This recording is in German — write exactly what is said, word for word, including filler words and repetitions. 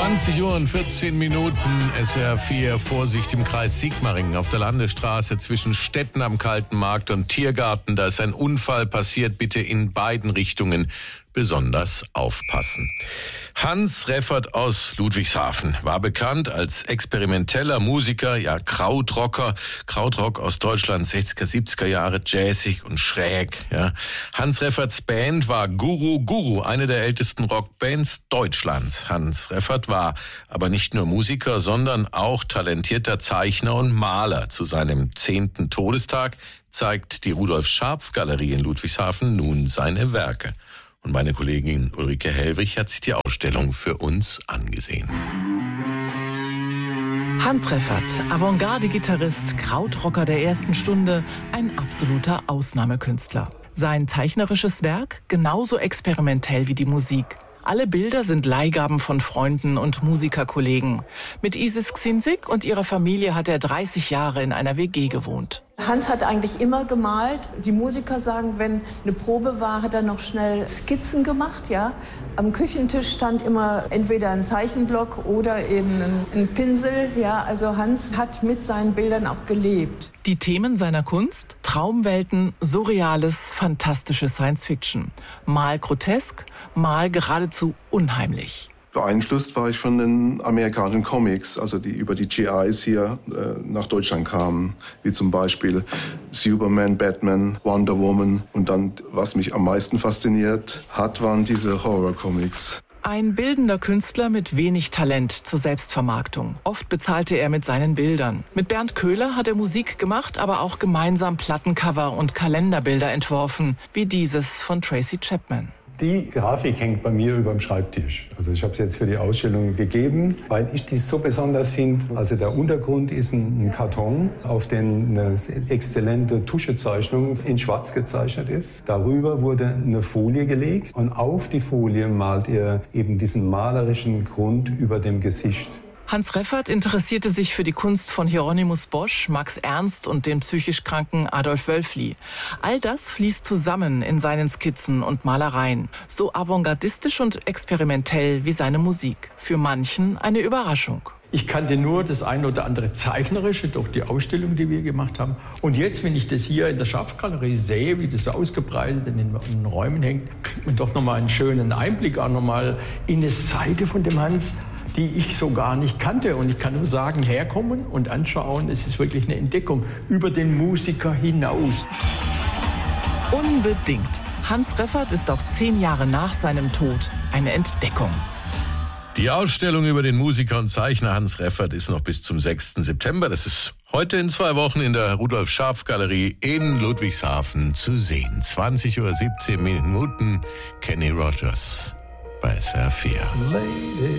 zwanzig Uhr und vierzehn Minuten, S W R vier, Vorsicht im Kreis Sigmaringen auf der Landesstraße zwischen Stetten am Kalten Markt und Tiergarten. Da ist ein Unfall passiert, bitte in beiden Richtungen besonders aufpassen. Hans Reffert aus Ludwigshafen war bekannt als experimenteller Musiker, ja Krautrocker, Krautrock aus Deutschland, sechziger, siebziger Jahre, jazzig und schräg. Ja. Hans Refferts Band war Guru Guru, eine der ältesten Rockbands Deutschlands. Hans Reffert war aber nicht nur Musiker, sondern auch talentierter Zeichner und Maler. Zu seinem zehnten Todestag zeigt die Rudolf-Scharpf-Galerie in Ludwigshafen nun seine Werke. Und meine Kollegin Ulrike Hellwig hat sich die Ausstellung für uns angesehen. Hans Reffert, Avantgarde-Gitarrist, Krautrocker der ersten Stunde, ein absoluter Ausnahmekünstler. Sein zeichnerisches Werk genauso experimentell wie die Musik. Alle Bilder sind Leihgaben von Freunden und Musikerkollegen. Mit Isis Xinzig und ihrer Familie hat er dreißig Jahre in einer W G gewohnt. Hans hat eigentlich immer gemalt. Die Musiker sagen, wenn eine Probe war, hat er noch schnell Skizzen gemacht. Ja? Am Küchentisch stand immer entweder ein Zeichenblock oder eben ein, ein Pinsel. Ja? Also Hans hat mit seinen Bildern auch gelebt. Die Themen seiner Kunst? Traumwelten, surreales, fantastische Science-Fiction. Mal grotesk, mal geradezu unheimlich. Beeinflusst war ich von den amerikanischen Comics, also die über die G Is hier äh, nach Deutschland kamen, wie zum Beispiel Superman, Batman, Wonder Woman. Und dann, was mich am meisten fasziniert hat, waren diese Horror-Comics. Ein bildender Künstler mit wenig Talent zur Selbstvermarktung. Oft bezahlte er mit seinen Bildern. Mit Bernd Köhler hat er Musik gemacht, aber auch gemeinsam Plattencover und Kalenderbilder entworfen, wie dieses von Tracy Chapman. Die Grafik hängt bei mir über dem Schreibtisch. Also ich habe es jetzt für die Ausstellung gegeben, weil ich dies so besonders finde. Also der Untergrund ist ein Karton, auf dem eine exzellente Tuschezeichnung in Schwarz gezeichnet ist. Darüber wurde eine Folie gelegt und auf die Folie malt er eben diesen malerischen Grund über dem Gesicht. Hans Reffert interessierte sich für die Kunst von Hieronymus Bosch, Max Ernst und den psychisch kranken Adolf Wölfli. All das fließt zusammen in seinen Skizzen und Malereien. So avantgardistisch und experimentell wie seine Musik. Für manchen eine Überraschung. Ich kannte nur das eine oder andere Zeichnerische durch die Ausstellung, die wir gemacht haben. Und jetzt, wenn ich das hier in der Scharpf-Galerie sehe, wie das so ausgebreitet in den, in den Räumen hängt, und doch nochmal einen schönen Einblick auch nochmal in eine Seite von dem Hans, die ich so gar nicht kannte. Und ich kann nur sagen, herkommen und anschauen, es ist wirklich eine Entdeckung über den Musiker hinaus. Unbedingt. Hans Reffert ist auch zehn Jahre nach seinem Tod eine Entdeckung. Die Ausstellung über den Musiker und Zeichner Hans Reffert ist noch bis zum sechsten September. Das ist heute in zwei Wochen in der Rudolf-Scharpf-Galerie in Ludwigshafen zu sehen. zwanzig Uhr siebzehn Minuten, Kenny Rogers bei S W R vier.